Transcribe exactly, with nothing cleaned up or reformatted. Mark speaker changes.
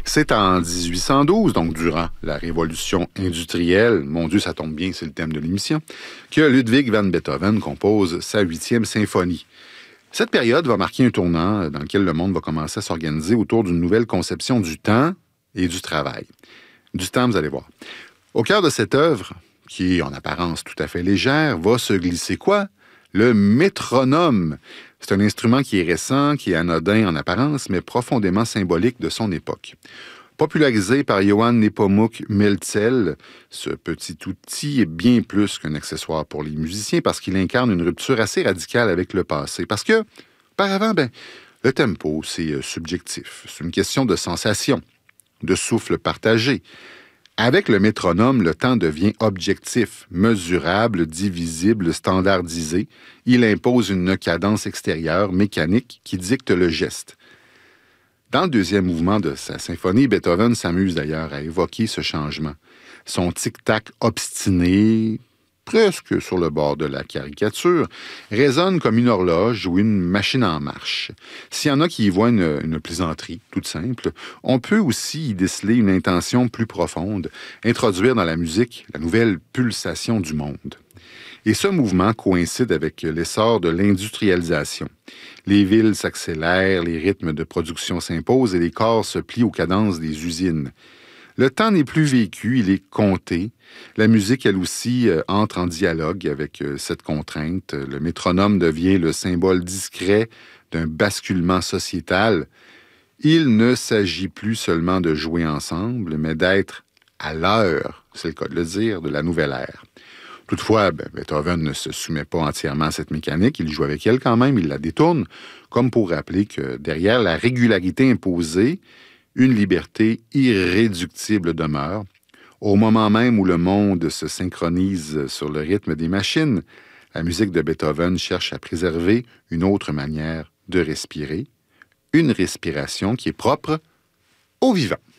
Speaker 1: C'est en dix-huit cent douze, donc durant la Révolution industrielle, mon Dieu, ça tombe bien, c'est le thème de l'émission, que Ludwig van Beethoven compose sa huitième symphonie. Cette période va marquer un tournant dans lequel le monde va commencer à s'organiser autour d'une nouvelle conception du temps et du travail. Du temps, vous allez voir. Au cœur de cette œuvre, qui est en apparence tout à fait légère, va se glisser quoi? Le métronome. C'est un instrument qui est récent, qui est anodin en apparence, mais profondément symbolique de son époque. Popularisé par Johann Nepomuk Melzel, ce petit outil est bien plus qu'un accessoire pour les musiciens parce qu'il incarne une rupture assez radicale avec le passé. Parce que, auparavant, ben, le tempo, c'est subjectif. C'est une question de sensation, de souffle partagé. Avec le métronome, le temps devient objectif, mesurable, divisible, standardisé. Il impose une cadence extérieure, mécanique, qui dicte le geste. Dans le deuxième mouvement de sa symphonie, Beethoven s'amuse d'ailleurs à évoquer ce changement. Son tic-tac obstiné, presque sur le bord de la caricature, résonne comme une horloge ou une machine en marche. S'il y en a qui y voient une, une plaisanterie toute simple, on peut aussi y déceler une intention plus profonde, introduire dans la musique la nouvelle pulsation du monde. Et ce mouvement coïncide avec l'essor de l'industrialisation. Les villes s'accélèrent, les rythmes de production s'imposent et les corps se plient aux cadences des usines. Le temps n'est plus vécu, il est compté. La musique, elle aussi, euh, entre en dialogue avec euh, cette contrainte. Le métronome devient le symbole discret d'un basculement sociétal. Il ne s'agit plus seulement de jouer ensemble, mais d'être à l'heure, c'est le cas de le dire, de la nouvelle ère. Toutefois, ben, Beethoven ne se soumet pas entièrement à cette mécanique, il joue avec elle quand même, il la détourne, comme pour rappeler que derrière la régularité imposée, une liberté irréductible demeure. Au moment même où le monde se synchronise sur le rythme des machines, la musique de Beethoven cherche à préserver une autre manière de respirer, une respiration qui est propre au vivant.